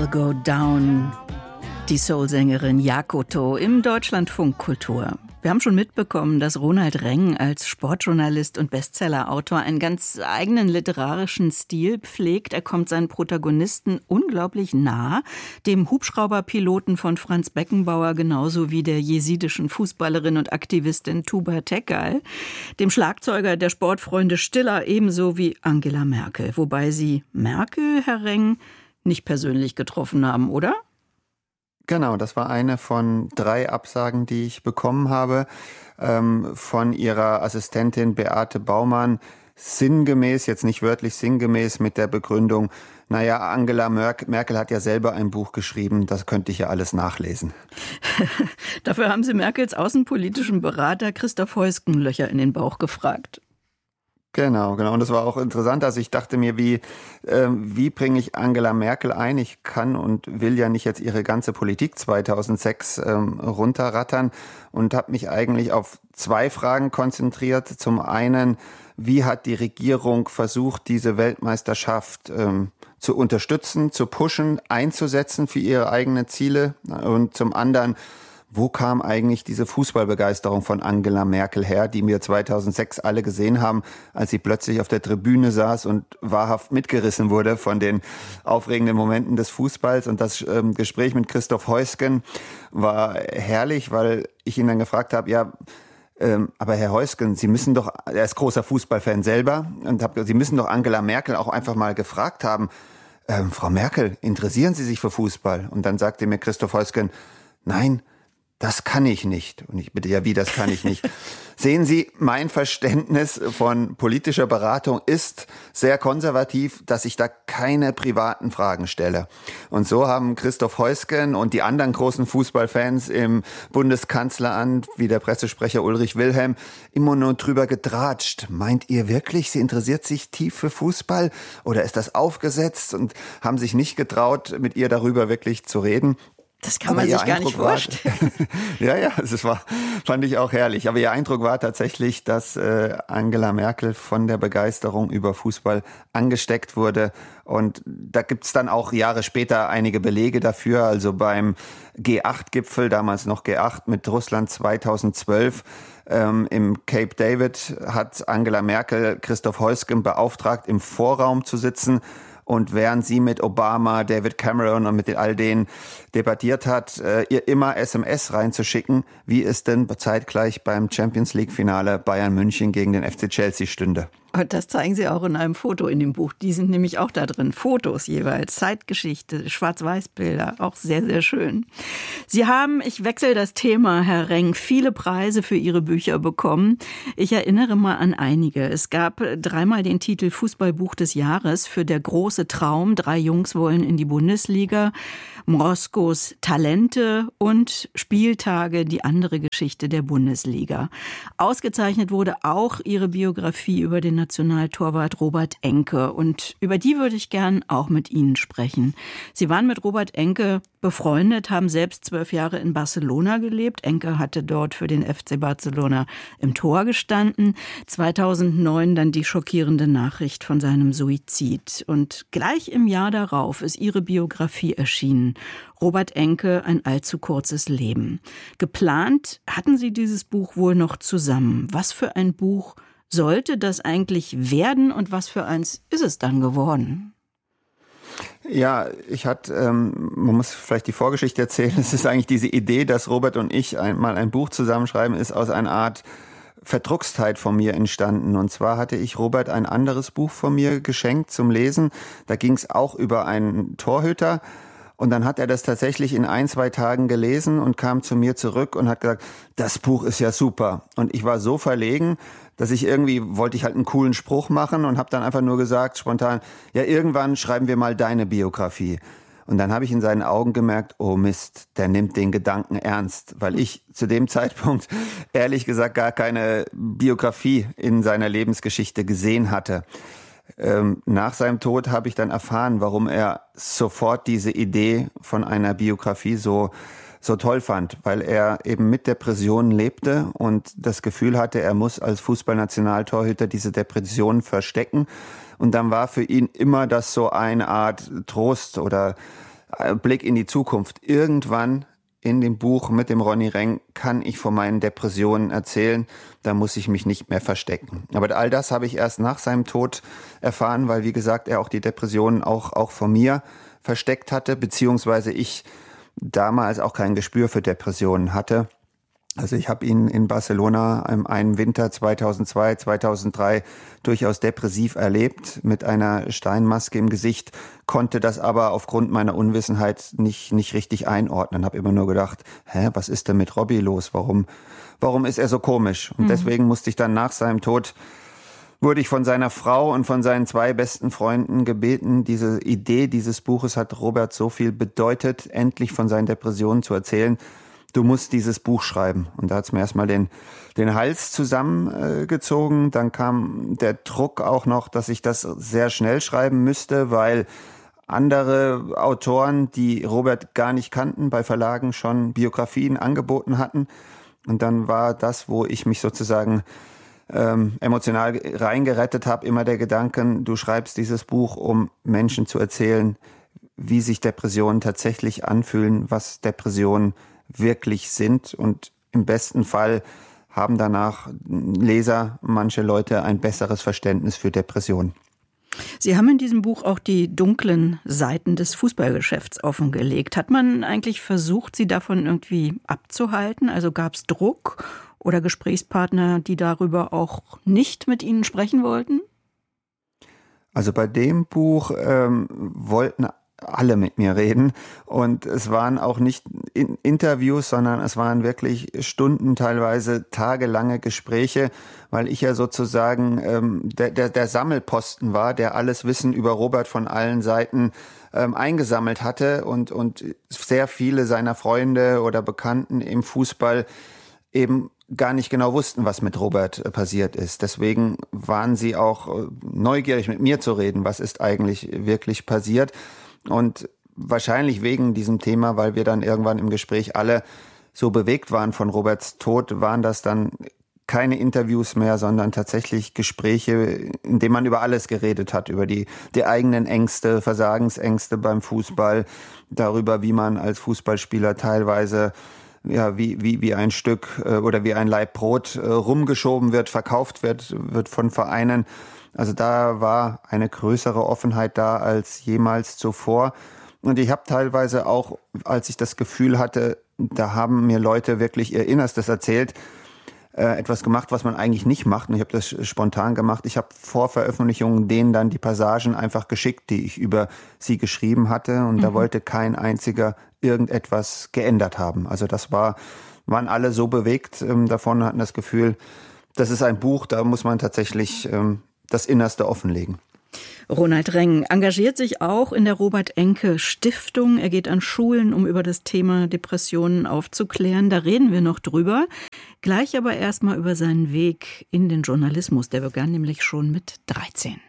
Go Down, die Soulsängerin Jakoto im Deutschlandfunk Kultur. Wir haben schon mitbekommen, dass Ronald Reng als Sportjournalist und Bestsellerautor einen ganz eigenen literarischen Stil pflegt. Er kommt seinen Protagonisten unglaublich nah, dem Hubschrauberpiloten von Franz Beckenbauer genauso wie der jesidischen Fußballerin und Aktivistin Tuba Tekal, dem Schlagzeuger der Sportfreunde Stiller ebenso wie Angela Merkel. Wobei Sie Merkel, Herr Reng, nicht persönlich getroffen haben, oder? Genau, das war eine von 3 Absagen, die ich bekommen habe, von ihrer Assistentin Beate Baumann, sinngemäß, jetzt nicht wörtlich sinngemäß, mit der Begründung, naja, Angela Merkel hat ja selber ein Buch geschrieben, das könnte ich ja alles nachlesen. Dafür haben Sie Merkels außenpolitischen Berater Christoph Heusken Löcher in den Bauch gefragt. Genau. Und das war auch interessant. Also ich dachte mir, wie bringe ich Angela Merkel ein? Ich kann und will ja nicht jetzt ihre ganze Politik 2006 runterrattern und habe mich eigentlich auf 2 Fragen konzentriert. Zum einen, wie hat die Regierung versucht, diese Weltmeisterschaft zu unterstützen, zu pushen, einzusetzen für ihre eigenen Ziele? Und zum anderen, wo kam eigentlich diese Fußballbegeisterung von Angela Merkel her, die wir 2006 alle gesehen haben, als sie plötzlich auf der Tribüne saß und wahrhaft mitgerissen wurde von den aufregenden Momenten des Fußballs? Und das Gespräch mit Christoph Heusken war herrlich, weil ich ihn dann gefragt habe, aber Herr Heusken, Sie müssen doch, er ist großer Fußballfan selber, und Sie müssen doch Angela Merkel auch einfach mal gefragt haben, Frau Merkel, interessieren Sie sich für Fußball? Und dann sagte mir Christoph Heusken, nein, das kann ich nicht. Und ich bitte, ja, wie, das kann ich nicht? Sehen Sie, mein Verständnis von politischer Beratung ist sehr konservativ, dass ich da keine privaten Fragen stelle. Und so haben Christoph Heusken und die anderen großen Fußballfans im Bundeskanzleramt, wie der Pressesprecher Ulrich Wilhelm, immer nur drüber getratscht. Meint ihr wirklich, sie interessiert sich tief für Fußball? Oder ist das aufgesetzt? Und haben sich nicht getraut, mit ihr darüber wirklich zu reden. Das kann man sich gar nicht vorstellen. Fand ich auch herrlich. Aber ihr Eindruck war tatsächlich, dass Angela Merkel von der Begeisterung über Fußball angesteckt wurde. Und da gibt's dann auch Jahre später einige Belege dafür. Also beim G8-Gipfel, damals noch G8 mit Russland 2012, im Cape David hat Angela Merkel Christoph Heusken beauftragt, im Vorraum zu sitzen. Und während sie mit Obama, David Cameron und mit all denen debattiert hat, ihr immer SMS reinzuschicken, wie es denn zeitgleich beim Champions-League-Finale Bayern München gegen den FC Chelsea stünde. Und das zeigen Sie auch in einem Foto in dem Buch. Die sind nämlich auch da drin. Fotos jeweils, Zeitgeschichte, Schwarz-Weiß-Bilder. Auch sehr, sehr schön. Sie haben, ich wechsle das Thema, Herr Reng, viele Preise für Ihre Bücher bekommen. Ich erinnere mal an einige. Es gab 3-mal den Titel Fußballbuch des Jahres für Der große Traum. 3 Jungs wollen in die Bundesliga. Moskos Talente und Spieltage, die andere Geschichte der Bundesliga. Ausgezeichnet wurde auch Ihre Biografie über den Nationaltorwart Robert Enke. Und über die würde ich gern auch mit Ihnen sprechen. Sie waren mit Robert Enke befreundet, haben selbst 12 Jahre in Barcelona gelebt. Enke hatte dort für den FC Barcelona im Tor gestanden. 2009 dann die schockierende Nachricht von seinem Suizid. Und gleich im Jahr darauf ist Ihre Biografie erschienen. Robert Enke, ein allzu kurzes Leben. Geplant hatten Sie dieses Buch wohl noch zusammen. Was für ein Buch sollte das eigentlich werden und was für eins ist es dann geworden? Ja, man muss vielleicht die Vorgeschichte erzählen. Es ist eigentlich diese Idee, dass Robert und ich mal ein Buch zusammenschreiben, ist aus einer Art Verdruckstheit von mir entstanden. Und zwar hatte ich Robert ein anderes Buch von mir geschenkt zum Lesen. Da ging es auch über einen Torhüter. Und dann hat er das tatsächlich in 1-2 Tagen gelesen und kam zu mir zurück und hat gesagt, das Buch ist ja super. Und ich war so verlegen, dass wollte ich halt einen coolen Spruch machen und habe dann einfach nur gesagt, spontan, ja, irgendwann schreiben wir mal deine Biografie. Und dann habe ich in seinen Augen gemerkt, oh Mist, der nimmt den Gedanken ernst, weil ich zu dem Zeitpunkt ehrlich gesagt gar keine Biografie in seiner Lebensgeschichte gesehen hatte. Nach seinem Tod habe ich dann erfahren, warum er sofort diese Idee von einer Biografie so toll fand, weil er eben mit Depressionen lebte und das Gefühl hatte, er muss als Fußballnationaltorhüter diese Depressionen verstecken. Und dann war für ihn immer das so eine Art Trost oder Blick in die Zukunft. Irgendwann in dem Buch mit dem Ronny Reng kann ich von meinen Depressionen erzählen, da muss ich mich nicht mehr verstecken. Aber all das habe ich erst nach seinem Tod erfahren, weil, wie gesagt, er auch die Depressionen auch vor mir versteckt hatte, beziehungsweise ich damals auch kein Gespür für Depressionen hatte. Also ich habe ihn in Barcelona einen Winter 2002, 2003 durchaus depressiv erlebt, mit einer Steinmaske im Gesicht, konnte das aber aufgrund meiner Unwissenheit nicht richtig einordnen. Habe immer nur gedacht, was ist denn mit Robbie los? Warum ist er so komisch? Und deswegen musste ich dann nach seinem Tod, wurde ich von seiner Frau und von seinen 2 besten Freunden gebeten, diese Idee dieses Buches hat Robert so viel bedeutet, endlich von seinen Depressionen zu erzählen. Du musst dieses Buch schreiben. Und da hat es mir erstmal den Hals zusammengezogen. Dann kam der Druck auch noch, dass ich das sehr schnell schreiben müsste, weil andere Autoren, die Robert gar nicht kannten, bei Verlagen schon Biografien angeboten hatten. Und dann war das, wo ich mich sozusagen emotional reingerettet habe, immer der Gedanken, du schreibst dieses Buch, um Menschen zu erzählen, wie sich Depressionen tatsächlich anfühlen, was Depressionen wirklich sind, und im besten Fall haben danach Leser, manche Leute, ein besseres Verständnis für Depressionen. Sie haben in diesem Buch auch die dunklen Seiten des Fußballgeschäfts offengelegt. Hat man eigentlich versucht, Sie davon irgendwie abzuhalten? Also gab es Druck oder Gesprächspartner, die darüber auch nicht mit Ihnen sprechen wollten? Also bei dem Buch wollten alle mit mir reden, und es waren auch nicht Interviews, sondern es waren wirklich teilweise tagelange Gespräche, weil ich ja sozusagen der Sammelposten war, der alles Wissen über Robert von allen Seiten eingesammelt hatte, und sehr viele seiner Freunde oder Bekannten im Fußball eben gar nicht genau wussten, was mit Robert passiert ist. Deswegen waren sie auch neugierig, mit mir zu reden, was ist eigentlich wirklich passiert. Und wahrscheinlich wegen diesem Thema, weil wir dann irgendwann im Gespräch alle so bewegt waren von Roberts Tod, waren das dann keine Interviews mehr, sondern tatsächlich Gespräche, in denen man über alles geredet hat, über die eigenen Ängste, Versagensängste beim Fußball, darüber, wie man als Fußballspieler teilweise wie ein Stück oder wie ein Laib Brot rumgeschoben wird, verkauft wird von Vereinen. Also da war eine größere Offenheit da als jemals zuvor. Und ich habe teilweise auch, als ich das Gefühl hatte, da haben mir Leute wirklich ihr Innerstes erzählt, etwas gemacht, was man eigentlich nicht macht. Und ich habe das spontan gemacht. Ich habe vor Veröffentlichungen denen dann die Passagen einfach geschickt, die ich über sie geschrieben hatte. Und da wollte kein einziger irgendetwas geändert haben. Also das waren alle so bewegt davon, hatten das Gefühl, das ist ein Buch, da muss man tatsächlich das Innerste offenlegen. Ronald Reng engagiert sich auch in der Robert-Enke-Stiftung. Er geht an Schulen, um über das Thema Depressionen aufzuklären. Da reden wir noch drüber. Gleich aber erstmal über seinen Weg in den Journalismus. Der begann nämlich schon mit 13.